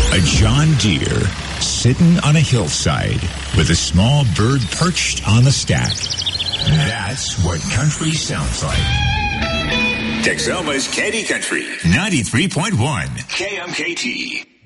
A John Deere sitting on a hillside with a small bird perched on the stack. That's what country sounds like. Texoma's Candy Country, 93.1 KMKT.